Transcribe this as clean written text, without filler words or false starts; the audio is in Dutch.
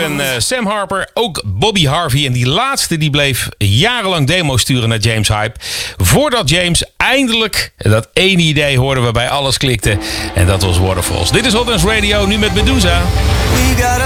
Hype en Sam Harper. Ook Bobby Harvey. En die laatste die bleef jarenlang demo sturen naar James Hype. Voordat James eindelijk dat ene idee hoorde waarbij alles klikte. En dat was Waterfalls. Dit is Hot Dance Radio, nu met Medusa.